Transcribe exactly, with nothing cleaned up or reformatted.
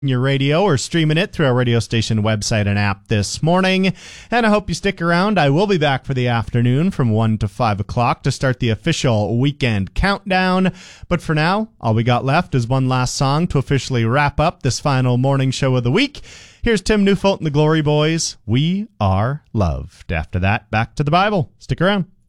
your radio or streaming it through our radio station website and app this morning. And I hope you stick around. I will be back for the afternoon from one to five o'clock to start the official weekend countdown. But for now, all we got left is one last song to officially wrap up this final morning show of the week. Here's Tim Newfolt and the Glory Boys, We Are Loved. After that, back to the Bible. Stick around.